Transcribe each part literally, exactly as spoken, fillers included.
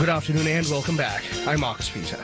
Good afternoon and welcome back. I'm Marcus Peter.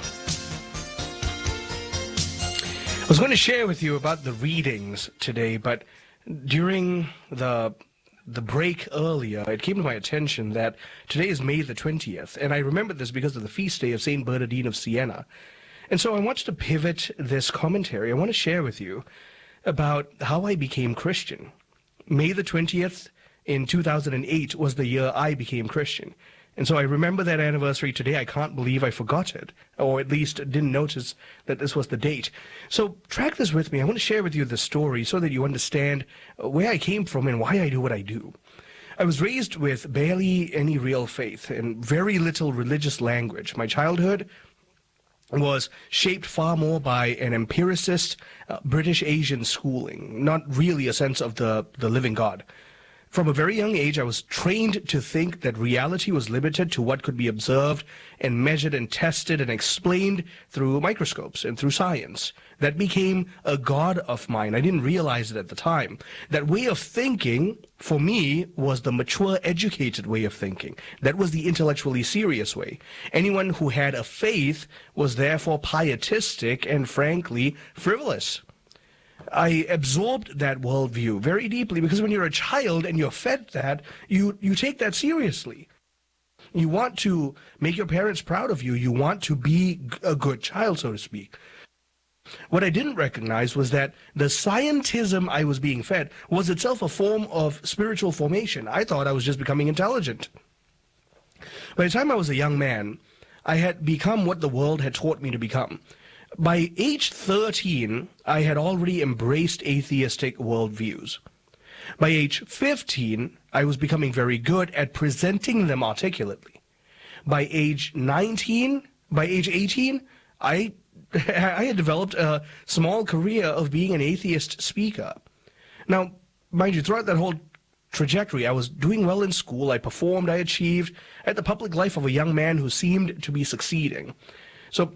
I was going to share with you about the readings today, but during the the break earlier, it came to my attention that today is May the twentieth, and I remembered this because of the feast day of Saint Bernardine of Siena. And so I wanted to pivot this commentary. I want to share with you about how I became Christian. May the twentieth in two thousand eight was the year I became Christian. And so I remember that anniversary today. I can't believe I forgot it, or at least didn't notice that this was the date. So track this with me. I want to share with you the story so that you understand where I came from and why I do what I do. I was raised with barely any real faith and very little religious language. My childhood was shaped far more by an empiricist uh, British Asian schooling, not really a sense of the, the living God. From a very young age, I was trained to think that reality was limited to what could be observed and measured and tested and explained through microscopes and through science. That became a god of mine. I didn't realize it at the time. That way of thinking, for me, was the mature, educated way of thinking. That was the intellectually serious way. Anyone who had a faith was therefore pietistic and, frankly, frivolous. I absorbed that worldview very deeply because when you're a child and you're fed that, you, you take that seriously. You want to make your parents proud of you. You want to be a good child, so to speak. What I didn't recognize was that the scientism I was being fed was itself a form of spiritual formation. I thought I was just becoming intelligent. By the time I was a young man, I had become what the world had taught me to become. By age thirteen, I had already embraced atheistic worldviews. By age fifteen, I was becoming very good at presenting them articulately. By age nineteen, by age eighteen, I, I had developed a small career of being an atheist speaker. Now, mind you, throughout that whole trajectory, I was doing well in school, I performed, I achieved. I had the public life of a young man who seemed to be succeeding. So,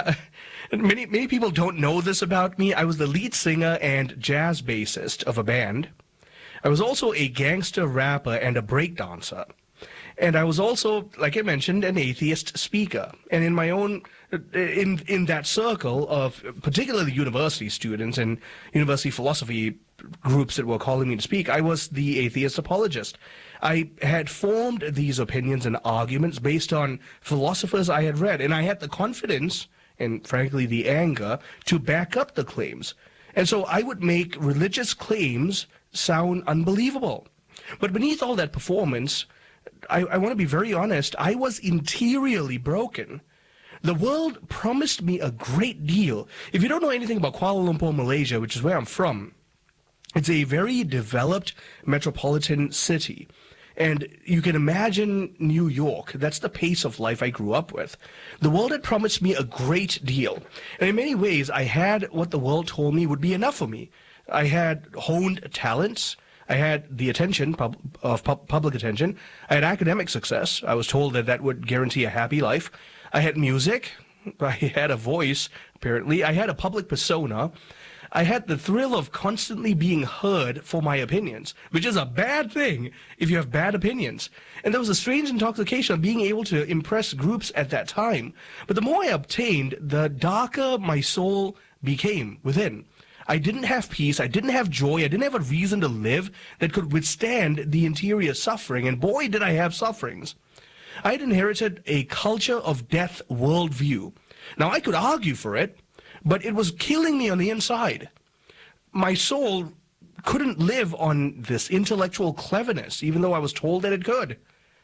many many people don't know this about me. I was the lead singer and jazz bassist of a band. I was also a gangster rapper and a breakdancer. And I was also, like I mentioned, an atheist speaker. And in my own, in, in that circle of particularly university students and university philosophy groups that were calling me to speak, I was the atheist apologist. I had formed these opinions and arguments based on philosophers I had read, and I had the confidence and, frankly, the anger to back up the claims. And so I would make religious claims sound unbelievable. But beneath all that performance, I, I want to be very honest, I was interiorly broken. The world promised me a great deal. If you don't know anything about Kuala Lumpur, Malaysia, which is where I'm from, it's a very developed metropolitan city. And you can imagine New York. That's the pace of life I grew up with. The world had promised me a great deal. And in many ways, I had what the world told me would be enough for me. I had honed talents. I had the attention pub of pub public attention. I had academic success. I was told that that would guarantee a happy life. I had music. I had a voice, apparently. I had a public persona. I had the thrill of constantly being heard for my opinions, which is a bad thing if you have bad opinions. And there was a strange intoxication of being able to impress groups at that time. But the more I obtained, the darker my soul became within. I didn't have peace, I didn't have joy, I didn't have a reason to live that could withstand the interior suffering, and boy did I have sufferings. I had inherited a culture of death worldview. Now I could argue for it, but it was killing me on the inside. My soul couldn't live on this intellectual cleverness, even though I was told that it could.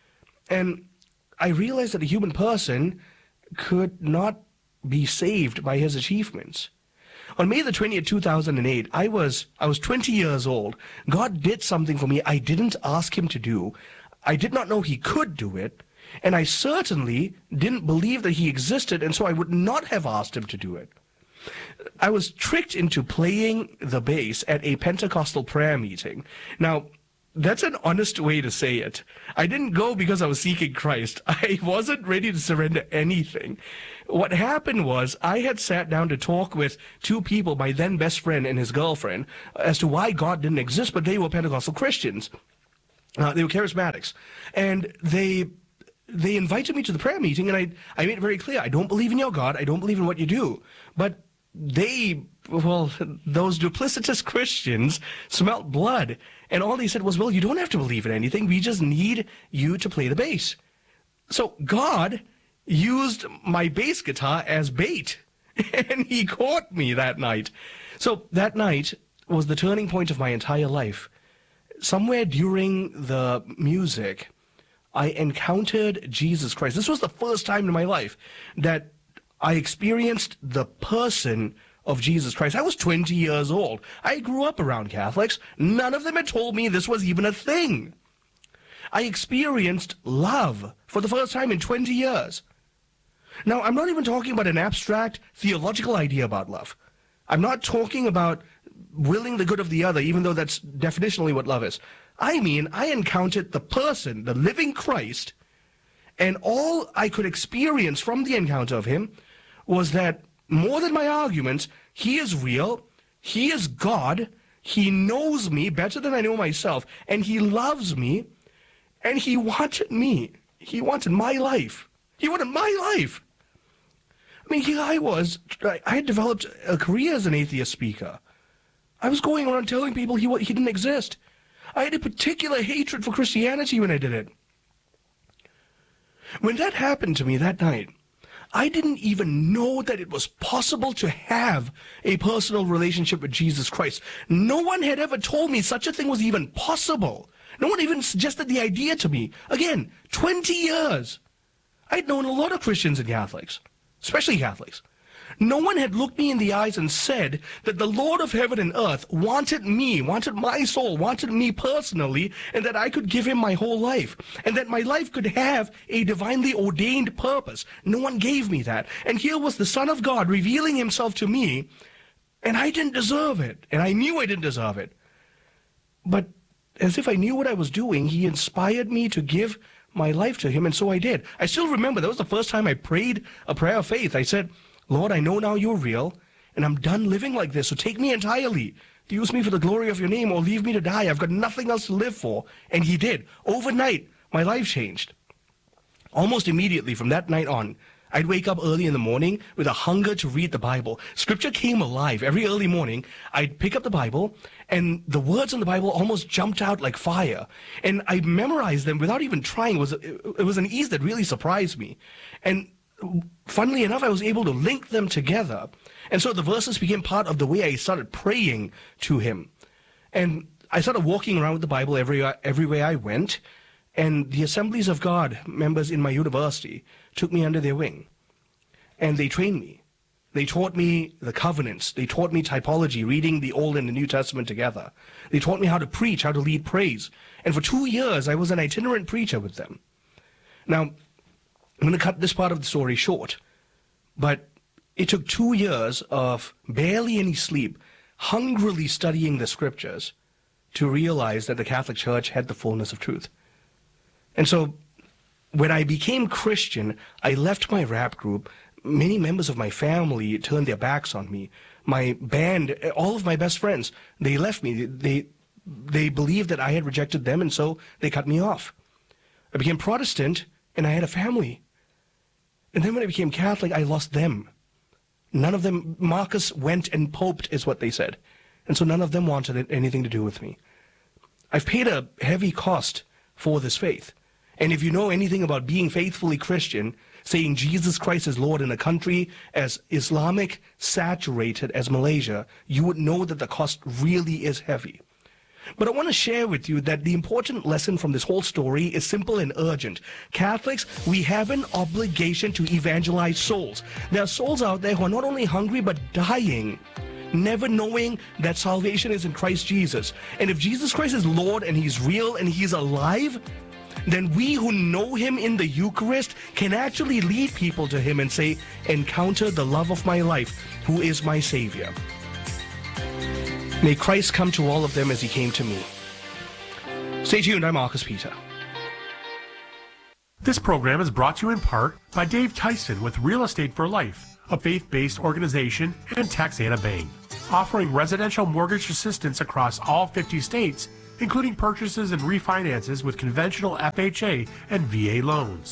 And I realized that a human person could not be saved by his achievements. On May the twentieth, two thousand eight, I was, I was twenty years old. God did something for me I didn't ask him to do. I did not know he could do it, and I certainly didn't believe that he existed, and so I would not have asked him to do it. I was tricked into playing the bass at a Pentecostal prayer meeting. Now, that's an honest way to say it. I didn't go because I was seeking Christ. I wasn't ready to surrender anything. What happened was I had sat down to talk with two people, my then best friend and his girlfriend, as to why God didn't exist, but they were Pentecostal Christians. Uh, they were charismatics. And they they invited me to the prayer meeting, and I, I made it very clear, I don't believe in your God, I don't believe in what you do. But they, well, those duplicitous Christians smelt blood, and all they said was, well, you don't have to believe in anything, we just need you to play the bass. So God used my bass guitar as bait, and he caught me that night. So that night was the turning point of my entire life. Somewhere during the music, I encountered Jesus Christ. This was the first time in my life that I experienced the person of Jesus Christ. I was twenty years old. I grew up around Catholics. None of them had told me this was even a thing. I experienced love for the first time in twenty years. Now, I'm not even talking about an abstract theological idea about love. I'm not talking about willing the good of the other, even though that's definitionally what love is. I mean, I encountered the person, the living Christ, and all I could experience from the encounter of him was that, more than my arguments, he is real, he is God, he knows me better than I know myself, and he loves me, and he wanted me. He wanted my life. He wanted my life. I mean, here I was, I had developed a career as an atheist speaker. I was going around telling people he, he didn't exist. I had a particular hatred for Christianity when I did it. When that happened to me that night, I didn't even know that it was possible to have a personal relationship with Jesus Christ. No one had ever told me such a thing was even possible. No one even suggested the idea to me. Again, twenty years. I'd known a lot of Christians and Catholics, especially Catholics. No one had looked me in the eyes and said that the Lord of heaven and earth wanted me, wanted my soul, wanted me personally, and that I could give him my whole life, and that my life could have a divinely ordained purpose. No one gave me that. And here was the Son of God revealing himself to me, and I didn't deserve it, and I knew I didn't deserve it. But as if I knew what I was doing, he inspired me to give my life to him, and so I did. I still remember that was the first time I prayed a prayer of faith. I said, Lord, I know now you're real, and I'm done living like this, so take me entirely. Use me for the glory of your name, or leave me to die. I've got nothing else to live for. And he did. Overnight, my life changed. Almost immediately from that night on, I'd wake up early in the morning with a hunger to read the Bible. Scripture came alive. Every early morning, I'd pick up the Bible, and the words in the Bible almost jumped out like fire. And I memorized them without even trying. It was, it was an ease that really surprised me. And funnily enough, I was able to link them together. And so the verses became part of the way I started praying to him. And I started walking around with the Bible every, everywhere I went. And the Assemblies of God members in my university took me under their wing. And they trained me. They taught me the covenants. They taught me typology, reading the Old and the New Testament together. They taught me how to preach, how to lead praise. And for two years, I was an itinerant preacher with them. Now, I'm going to cut this part of the story short, but it took two years of barely any sleep, hungrily studying the scriptures, to realize that the Catholic Church had the fullness of truth. And so when I became Christian, I left my rap group. Many members of my family turned their backs on me. My band, all of my best friends, they left me. They, they believed that I had rejected them, and so they cut me off. I became Protestant, and I had a family. And then when I became Catholic, I lost them. None of them, Marcus went and poped, is what they said. And so none of them wanted anything to do with me. I've paid a heavy cost for this faith. And if you know anything about being faithfully Christian, saying Jesus Christ is Lord in a country as Islamic saturated as Malaysia, you would know that the cost really is heavy. But I want to share with you that the important lesson from this whole story is simple and urgent. Catholics, we have an obligation to evangelize souls. There are souls out there who are not only hungry but dying, never knowing that salvation is in Christ Jesus. And if Jesus Christ is Lord and he's real and he's alive, then we who know him in the Eucharist can actually lead people to him and say, encounter the love of my life, who is my Savior. May Christ come to all of them as he came to me. Stay tuned, I'm Marcus Peter. This program is brought to you in part by Dave Tyson with Real Estate for Life, a faith-based organization, and Texana Bank, offering residential mortgage assistance across all fifty states, including purchases and refinances with conventional F H A and V A loans.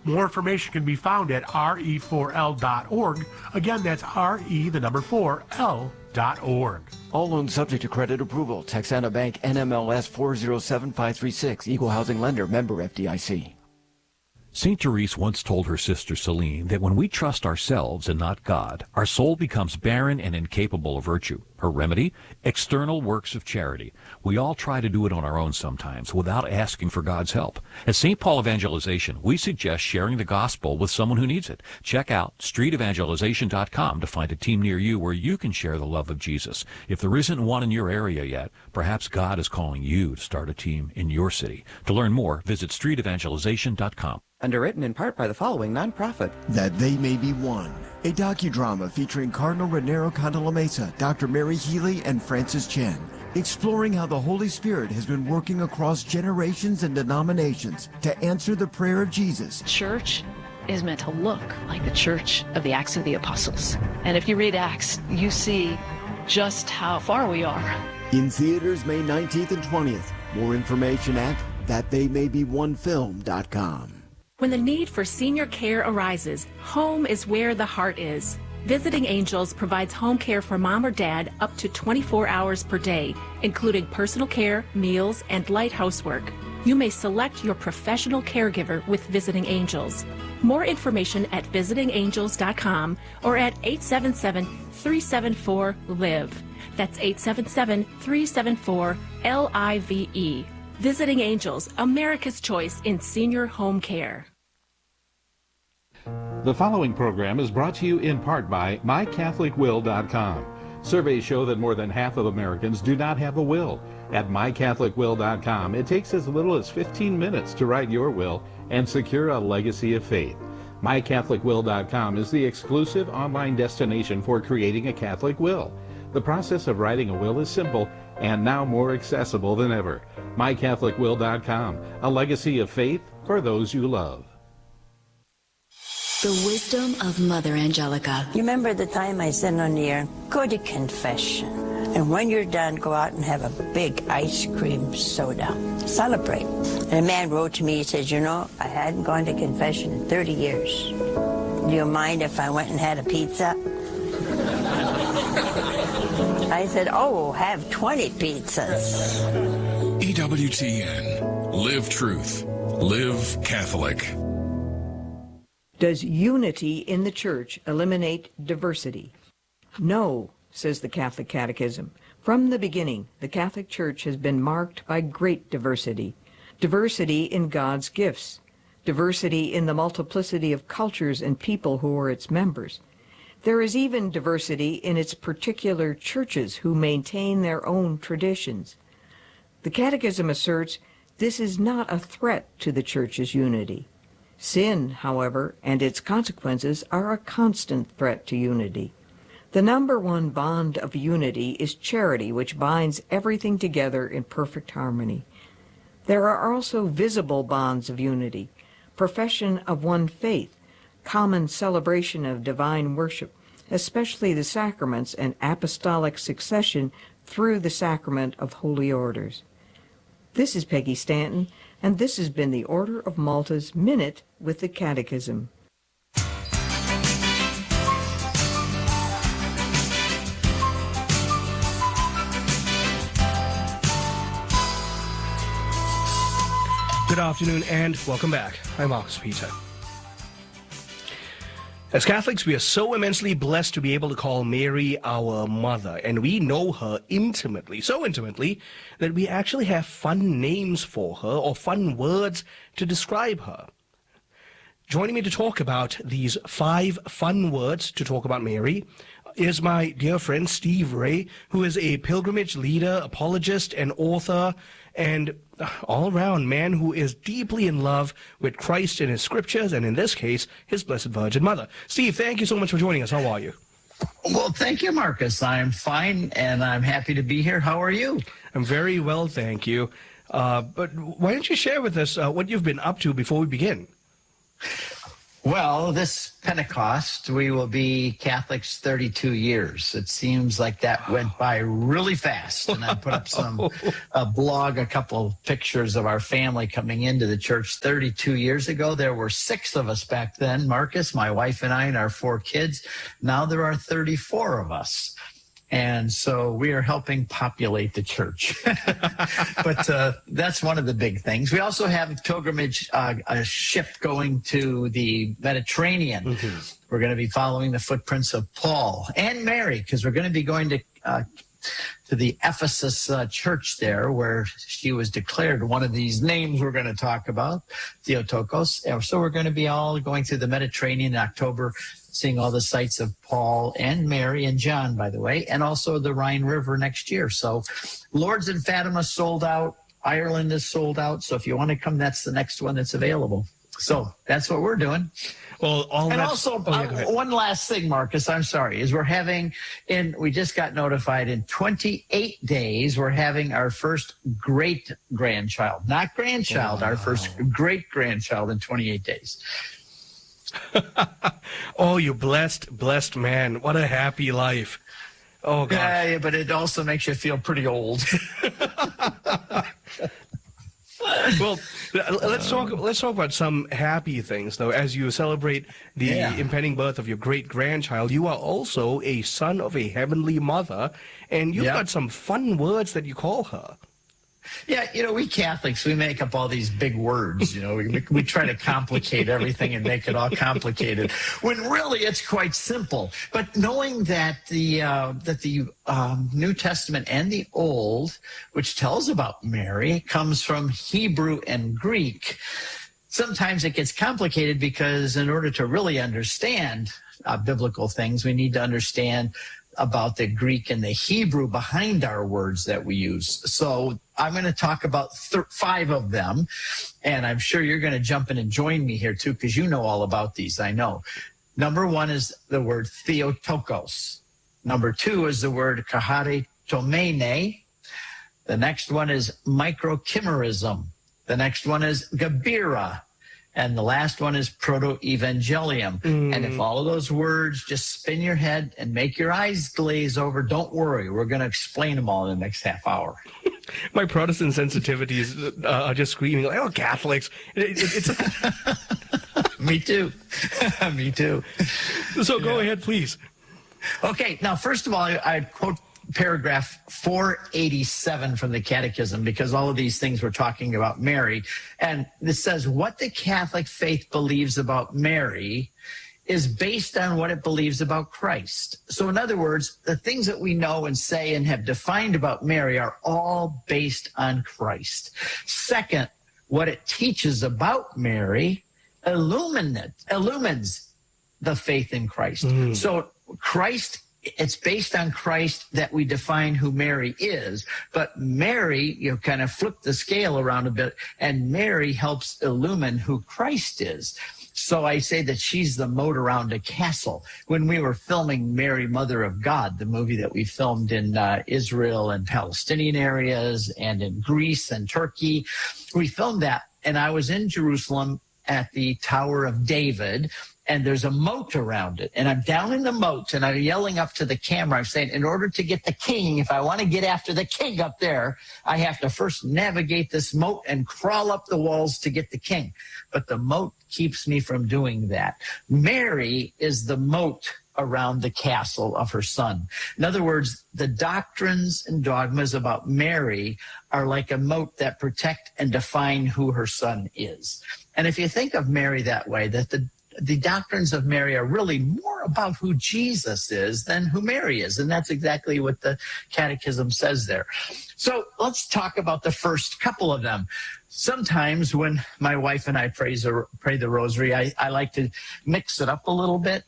More information can be found at R E four L dot org. Again, that's R E, the number four, L dot org. All loans subject to credit approval. Texana Bank, N M L S four zero seven five three six. Equal housing lender. Member F D I C. Saint Therese once told her sister Celine that when we trust ourselves and not God, our soul becomes barren and incapable of virtue. Her remedy? External works of charity. We all try to do it on our own sometimes without asking for God's help. At Saint Paul Evangelization, we suggest sharing the gospel with someone who needs it. Check out street evangelization dot com to find a team near you where you can share the love of Jesus. If there isn't one in your area yet, perhaps God is calling you to start a team in your city. To learn more, visit street evangelization dot com. Underwritten in part by the following nonprofit. That They May Be One, a docudrama featuring Cardinal Raniero Cantalamessa, Doctor Mary Healy, and Francis Chen, exploring how the Holy Spirit has been working across generations and denominations to answer the prayer of Jesus. Church is meant to look like the church of the Acts of the Apostles. And if you read Acts, you see just how far we are. In theaters May nineteenth and twentieth. More information at that they may be one film dot com. When the need for senior care arises, home is where the heart is. Visiting Angels provides home care for mom or dad up to twenty-four hours per day, including personal care, meals, and light housework. You may select your professional caregiver with Visiting Angels. More information at visiting angels dot com or at eight seven seven, three seven four, LIVE. That's eight seven seven, three seven four, L I V E. Visiting Angels, America's choice in senior home care. The following program is brought to you in part by my catholic will dot com. Surveys show that more than half of Americans do not have a will. At my catholic will dot com, it takes as little as fifteen minutes to write your will and secure a legacy of faith. my catholic will dot com is the exclusive online destination for creating a Catholic will. The process of writing a will is simple and now more accessible than ever. my catholic will dot com, a legacy of faith for those you love. The wisdom of Mother Angelica. You remember the time I said on the air, go to confession. And when you're done, go out and have a big ice cream soda. Celebrate. And a man wrote to me, he says, you know, I hadn't gone to confession in thirty years. Do you mind if I went and had a pizza? I said, oh, have twenty pizzas. E W T N. Live truth. Live Catholic. Does unity in the church eliminate diversity? No, says the Catholic Catechism. From the beginning, the Catholic Church has been marked by great diversity. Diversity in God's gifts. Diversity in the multiplicity of cultures and people who are its members. There is even diversity in its particular churches who maintain their own traditions. The Catechism asserts this is not a threat to the Church's unity. Sin, however, and its consequences are a constant threat to unity. The number one bond of unity is charity, which binds everything together in perfect harmony. There are also visible bonds of unity: profession of one faith, common celebration of divine worship, especially the sacraments, and apostolic succession through the sacrament of holy orders. This is Peggy Stanton, and this has been the Order of Malta's Minute with the Catechism. Good afternoon and welcome back. I'm Marcus Peter. As Catholics, we are so immensely blessed to be able to call Mary our mother, and we know her intimately, so intimately that we actually have fun names for her or fun words to describe her. Joining me to talk about these five fun words to talk about Mary is my dear friend Steve Ray, who is a pilgrimage leader, apologist, and author, and all-round man who is deeply in love with Christ and his scriptures, and in this case, his Blessed Virgin Mother. Steve, thank you so much for joining us. How are you? Well, thank you, Marcus. I'm fine, and I'm happy to be here. How are you? I'm very well, thank you. Uh, but why don't you share with us uh, what you've been up to before we begin? Well, this Pentecost, we will be Catholics thirty-two years. It seems like that went by really fast. And I put up some a blog, a couple of pictures of our family coming into the church thirty-two years ago. There were six of us back then, Marcus, my wife and I, and our four kids. Now there are thirty-four of us. And so we are helping populate the church. But uh, that's one of the big things. We also have a pilgrimage, uh, a ship going to the Mediterranean. Mm-hmm. We're going to be following the footprints of Paul and Mary, because we're going to be going to uh, to the Ephesus uh, church there, where she was declared one of these names we're going to talk about, Theotokos. And so we're going to be all going through the Mediterranean in October, seeing all the sites of Paul and Mary and John, by the way, and also the Rhine River next year. So Lourdes and Fatima sold out. Ireland is sold out. So if you want to come, that's the next one that's available. So that's what we're doing. Well, all and that's, also, oh, yeah, uh, one last thing, Marcus, I'm sorry, is we're having, in we just got notified, in twenty-eight days, we're having our first great-grandchild. Not grandchild, wow. Our first great-grandchild in twenty-eight days. Oh, you blessed, blessed man. What a happy life. Oh, God. Yeah, yeah, but it also makes you feel pretty old. Well, let's talk. Let's talk about some happy things, though. As you celebrate the yeah. impending birth of your great grandchild, you are also a son of a heavenly mother, and you've yeah. got some fun words that you call her. Yeah, you know, we Catholics, we make up all these big words, you know, we, we try to complicate everything and make it all complicated, when really it's quite simple. But knowing that the uh, that the um, New Testament and the Old, which tells about Mary, comes from Hebrew and Greek, sometimes it gets complicated, because in order to really understand uh, biblical things, we need to understand about the Greek and the Hebrew behind our words that we use. So I'm going to talk about th- five of them, and I'm sure you're going to jump in and join me here too, because you know all about these, I know. Number one is the word Theotokos. Number two is the word Kaharitomene. The next one is microchimerism. The next one is Gabira. And the last one is proto-evangelium. Mm. And if all of those words just spin your head and make your eyes glaze over, don't worry. We're going to explain them all in the next half hour. My Protestant sensitivities uh, are just screaming, like, oh, Catholics. It, it, it's a... Me too. Me too. So go yeah. ahead, please. Okay. Now, first of all, I, I'd quote paragraph four eighty-seven from the Catechism, because all of these things we're talking about Mary. And this says, what the Catholic faith believes about Mary is based on what it believes about Christ. So in other words, the things that we know and say and have defined about Mary are all based on Christ. Second, what it teaches about Mary illumine, illumines the faith in Christ. Mm. So Christ, it's based on Christ that we define who Mary is, but Mary, you know, kind of flip the scale around a bit, and Mary helps illumine who Christ is. So I say that she's the moat around a castle. When we were filming Mary, Mother of God, the movie that we filmed in uh, Israel and Palestinian areas and in Greece and Turkey, we filmed that, and I was in Jerusalem at the Tower of David, and there's a moat around it. And I'm down in the moat, and I'm yelling up to the camera. I'm saying, in order to get the king, if I want to get after the king up there, I have to first navigate this moat and crawl up the walls to get the king. But the moat keeps me from doing that. Mary is the moat around the castle of her son. In other words, the doctrines and dogmas about Mary are like a moat that protect and define who her son is. And if you think of Mary that way, that the the doctrines of Mary are really more about who Jesus is than who Mary is. And that's exactly what the Catechism says there. So let's talk about the first couple of them. Sometimes when my wife and I pray, pray the rosary, I, I like to mix it up a little bit.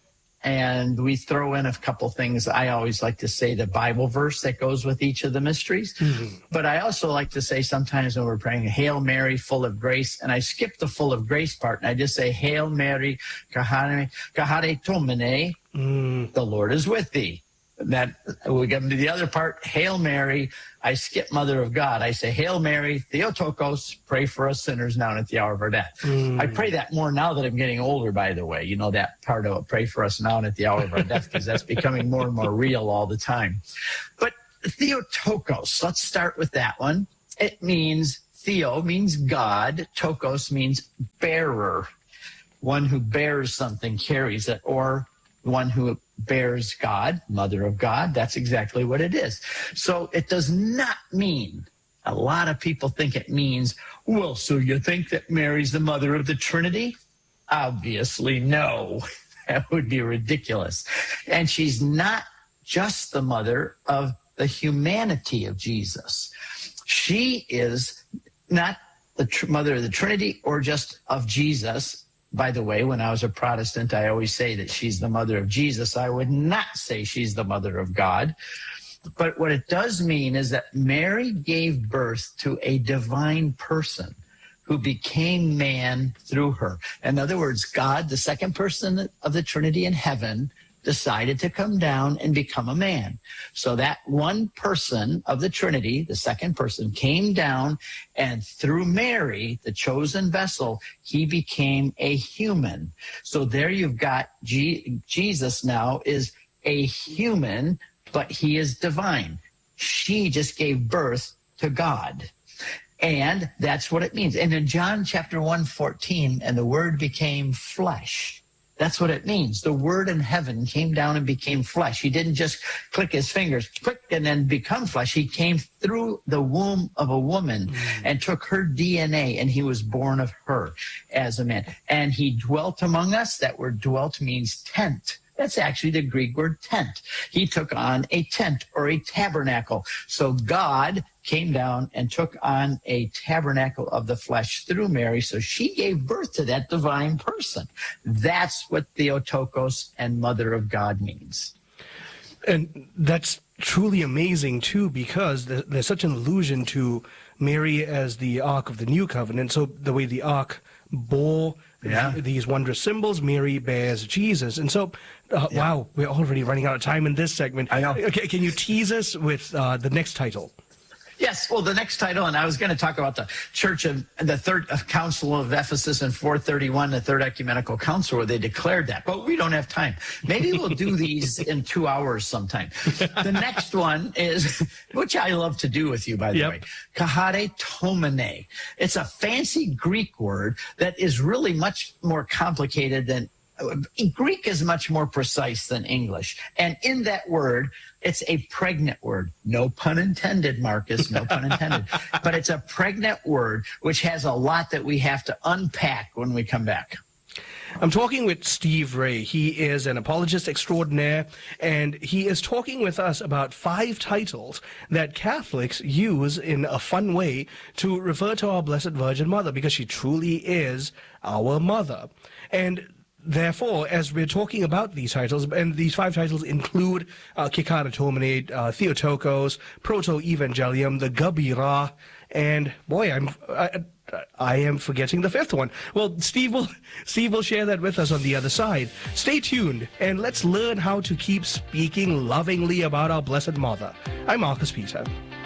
And we throw in a couple things. I always like to say the Bible verse that goes with each of the mysteries. Mm-hmm. But I also like to say sometimes when we're praying, Hail Mary, full of grace. And I skip the full of grace part, and I just say, Hail Mary, kahare tomene, mm. the Lord is with thee. That we get into the other part, Hail Mary, I skip Mother of God. I say, Hail Mary, Theotokos, pray for us sinners now and at the hour of our death. Mm. I pray that more now that I'm getting older, by the way. You know, that part of pray for us now and at the hour of our death, because that's becoming more and more real all the time. But Theotokos, let's start with that one. It means, Theo means God, Tokos means bearer, one who bears something, carries it, or one who bears God, Mother of God. That's exactly what it is. So it does not mean, a lot of people think it means, well, so you think that Mary's the mother of the Trinity? Obviously, no. That would be ridiculous. And she's not just the mother of the humanity of Jesus. She is not the tr- mother of the Trinity or just of Jesus. By the way, when I was a Protestant, I always say that she's the mother of Jesus. I would not say she's the mother of God. But what it does mean is that Mary gave birth to a divine person who became man through her. In other words, God, the second person of the Trinity in heaven, decided to come down and become a man. So that one person of the Trinity, the second person, came down, and through Mary, the chosen vessel, he became a human. So there you've got G- Jesus now is a human, but he is divine. She just gave birth to God. And that's what it means. And in John chapter one fourteen, and the word became flesh. That's what it means. The Word in heaven came down and became flesh. He didn't just click his fingers, click, and then become flesh. He came through the womb of a woman mm. and took her D N A, and he was born of her as a man. And he dwelt among us. That word dwelt means tent. That's actually the Greek word tent. He took on a tent or a tabernacle. So God came down and took on a tabernacle of the flesh through Mary. So she gave birth to that divine person. That's what Theotokos and Mother of God means. And that's truly amazing, too, because there's such an allusion to Mary as the Ark of the New Covenant. So the way the Ark bore yeah. these wondrous symbols, Mary bears Jesus. And so, uh, yeah. wow, we're already running out of time in this segment. I know. Okay, can you tease us with uh, the next title? Yes, well, the next title, and I was going to talk about the Church of the Third Council of Ephesus in four thirty-one, the Third Ecumenical Council, where they declared that. But we don't have time. Maybe we'll do these in two hours sometime. The next one is, which I love to do with you, by the yep. way, kahare-tomene. It's a fancy Greek word that is really much more complicated than Greek is much more precise than English. And in that word, it's a pregnant word. No pun intended, Marcus, no pun intended. But it's a pregnant word, which has a lot that we have to unpack when we come back. I'm talking with Steve Ray. He is an apologist extraordinaire, and he is talking with us about five titles that Catholics use in a fun way to refer to our Blessed Virgin Mother, because she truly is our mother. And therefore, as we're talking about these titles, and these five titles include uh, Kekara-Tomene, uh, Theotokos, Proto-Evangelium, the Gabira, and boy, I'm I, I am forgetting the fifth one. Well, Steve will Steve will share that with us on the other side. Stay tuned, and let's learn how to keep speaking lovingly about our Blessed Mother. I'm Marcus Peter.